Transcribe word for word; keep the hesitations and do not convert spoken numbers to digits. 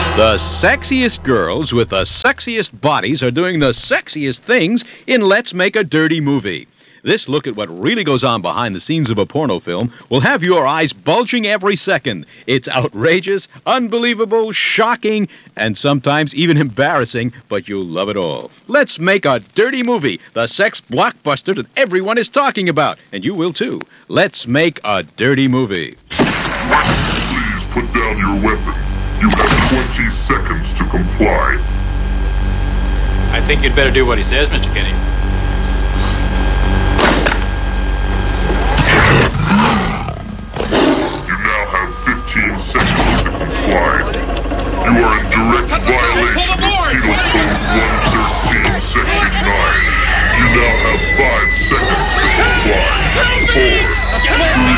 The sexiest girls with the sexiest bodies are doing the sexiest things in Let's Make a Dirty Movie. This look at what really goes on behind the scenes of a porno film will have your eyes bulging every second. It's outrageous, unbelievable, shocking, and sometimes even embarrassing, but you'll love it all. Let's Make a Dirty Movie, the sex blockbuster that everyone is talking about, and you will too. Let's Make a Dirty Movie. Please put down your weapon. You have twenty seconds to comply. I think you'd better do what he says, Mister Kenny. You now have fifteen seconds to comply. You are in direct violation of Penal Code one thirteen, Section nine. You now have five seconds to comply. Four,